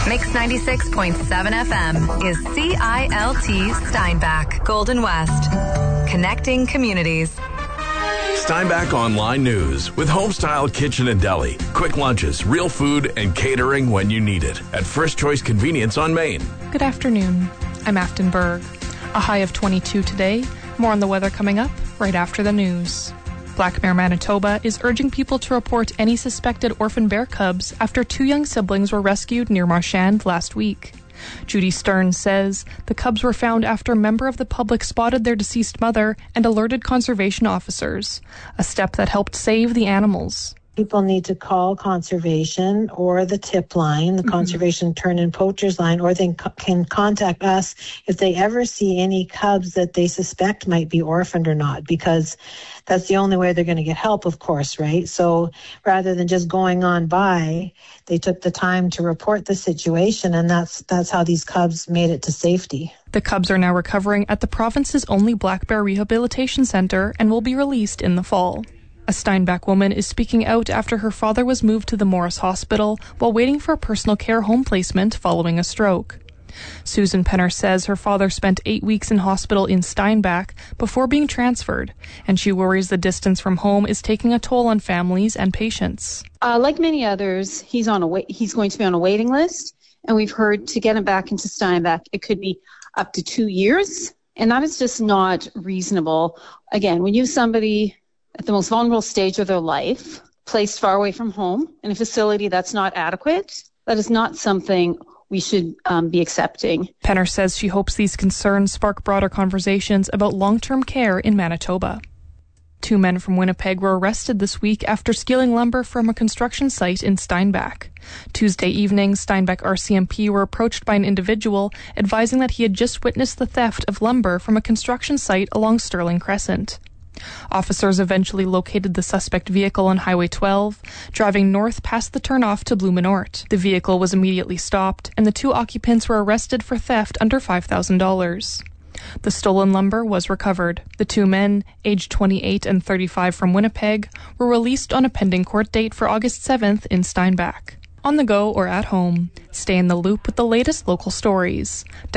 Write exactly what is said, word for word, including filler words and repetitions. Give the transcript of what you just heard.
Mix ninety-six point seven F M is C I L T Steinbach, Golden West. Connecting communities. Steinbach Online News with Homestyle Kitchen and Deli. Quick lunches, real food, and catering when you need it. At First Choice Convenience on Main. Good afternoon. I'm Afton Berg. A high of twenty-two today. More on the weather coming up right after the news. Black Bear Manitoba is urging people to report any suspected orphan bear cubs after two young siblings were rescued near Marchand last week. Judy Stern says the cubs were found after a member of the public spotted their deceased mother and alerted conservation officers, a step that helped save the animals. People need to call conservation or the tip line, the mm-hmm. conservation turn-in poachers line, or they co- can contact us if they ever see any cubs that they suspect might be orphaned or not, because that's the only way they're going to get help, of course, right? So rather than just going on by, they took the time to report the situation, and that's that's how these cubs made it to safety. The cubs are now recovering at the province's only black bear rehabilitation centre and will be released in the fall. A Steinbach woman is speaking out after her father was moved to the Morris Hospital while waiting for a personal care home placement following a stroke. Susan Penner says her father spent eight weeks in hospital in Steinbach before being transferred, and she worries the distance from home is taking a toll on families and patients. Uh, like many others, he's on a wait- he's going to be on a waiting list, and we've heard to get him back into Steinbach, it could be up to two years, and that is just not reasonable. Again, when you have somebody at the most vulnerable stage of their life, placed far away from home in a facility that's not adequate, that is not something we should um, be accepting. Penner says she hopes these concerns spark broader conversations about long-term care in Manitoba. Two men from Winnipeg were arrested this week after stealing lumber from a construction site in Steinbach. Tuesday evening, Steinbach R C M P were approached by an individual advising that he had just witnessed the theft of lumber from a construction site along Sterling Crescent. Officers eventually located the suspect vehicle on Highway twelve, driving north past the turnoff to Blumenort. The vehicle was immediately stopped, and the two occupants were arrested for theft under five thousand dollars. The stolen lumber was recovered. The two men, aged twenty-eight and thirty-five from Winnipeg, were released on a pending court date for August seventh in Steinbach. On the go or at home, stay in the loop with the latest local stories.